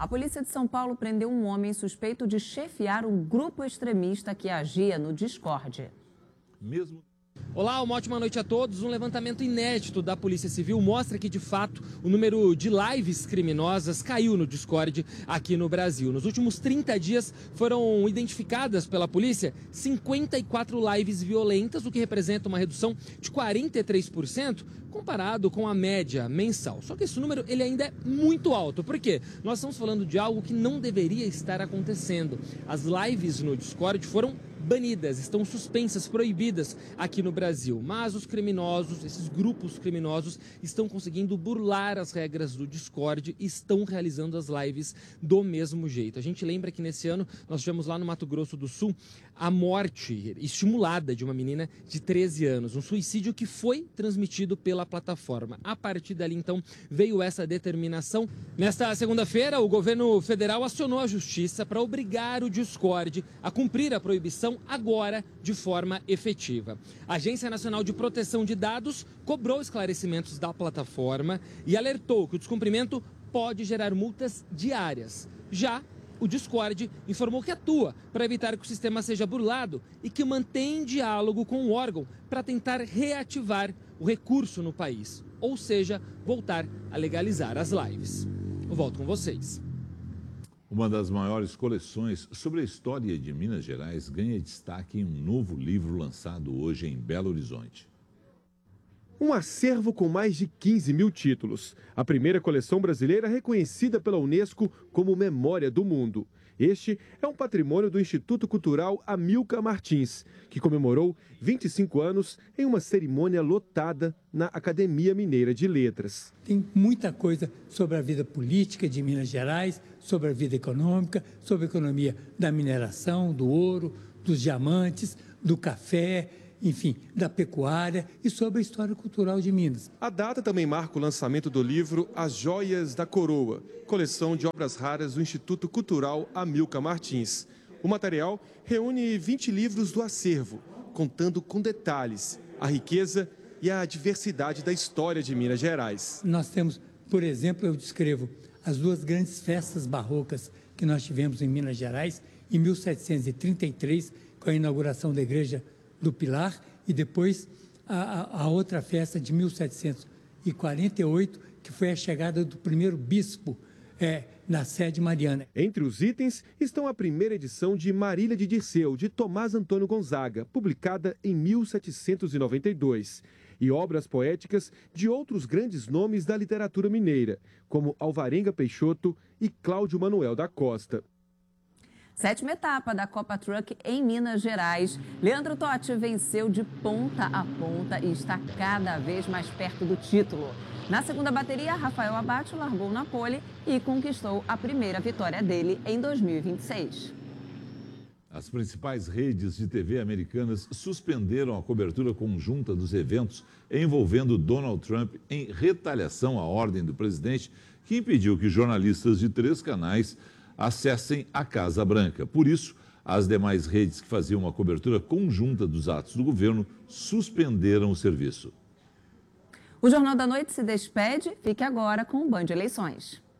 A polícia de São Paulo prendeu um homem suspeito de chefiar um grupo extremista que agia no Discord. Olá, uma ótima noite a todos. Um levantamento inédito da Polícia Civil mostra que, de fato, o número de lives criminosas caiu no Discord aqui no Brasil. Nos últimos 30 dias foram identificadas pela polícia 54 lives violentas, o que representa uma redução de 43% comparado com a média mensal. Só que esse número ele ainda é muito alto. Por quê? Nós estamos falando de algo que não deveria estar acontecendo. As lives no Discord foram banidas, estão suspensas, proibidas aqui no Brasil. Mas os criminosos, esses grupos criminosos, estão conseguindo burlar as regras do Discord e estão realizando as lives do mesmo jeito. A gente lembra que nesse ano nós tivemos lá no Mato Grosso do Sul a morte estimulada de uma menina de 13 anos, um suicídio que foi transmitido pela plataforma. A partir dali, então, veio essa determinação. Nesta segunda-feira, o governo federal acionou a justiça para obrigar o Discord a cumprir a proibição agora de forma efetiva. A Agência Nacional de Proteção de Dados cobrou esclarecimentos da plataforma e alertou que o descumprimento pode gerar multas diárias. Já o Discord informou que atua para evitar que o sistema seja burlado e que mantém diálogo com o órgão para tentar reativar o recurso no país, ou seja, voltar a legalizar as lives. Eu volto com vocês. Uma das maiores coleções sobre a história de Minas Gerais ganha destaque em um novo livro lançado hoje em Belo Horizonte. Um acervo com mais de 15 mil títulos. A primeira coleção brasileira reconhecida pela Unesco como Memória do Mundo. Este é um patrimônio do Instituto Cultural Amilcar Martins, que comemorou 25 anos em uma cerimônia lotada na Academia Mineira de Letras. Tem muita coisa sobre a vida política de Minas Gerais, sobre a vida econômica, sobre a economia da mineração, do ouro, dos diamantes, do café, enfim, da pecuária e sobre a história cultural de Minas. A data também marca o lançamento do livro As Joias da Coroa, coleção de obras raras do Instituto Cultural Amilcar Martins. O material reúne 20 livros do acervo, contando com detalhes a riqueza e a diversidade da história de Minas Gerais. Nós temos, por exemplo, eu descrevo as duas grandes festas barrocas que nós tivemos em Minas Gerais, em 1733, com a inauguração da Igreja do Pilar, e depois a outra festa de 1748, que foi a chegada do primeiro bispo na sede mariana. Entre os itens estão a primeira edição de Marília de Dirceu, de Tomás Antônio Gonzaga, publicada em 1792, e obras poéticas de outros grandes nomes da literatura mineira, como Alvarenga Peixoto e Cláudio Manuel da Costa. 7ª etapa da Copa Truck em Minas Gerais. Leandro Totti venceu de ponta a ponta e está cada vez mais perto do título. Na segunda bateria, Rafael Abate largou na pole e conquistou a primeira vitória dele em 2026. As principais redes de TV americanas suspenderam a cobertura conjunta dos eventos envolvendo Donald Trump em retaliação à ordem do presidente, que impediu que jornalistas de 3 canais acessem a Casa Branca. Por isso, as demais redes que faziam uma cobertura conjunta dos atos do governo suspenderam o serviço. O Jornal da Noite se despede. Fique agora com o Band Eleições.